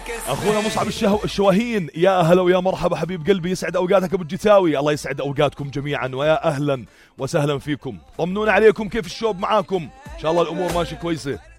اخونا مصعب الشواهين، يا اهلا ويا مرحبا حبيب قلبي، يسعد اوقاتك ابو الجتاوي. الله يسعد اوقاتكم جميعا ويا اهلا وسهلا فيكم. طمنونا عليكم، كيف الشوب معاكم؟ ان شاء الله الامور ماشي كويسه.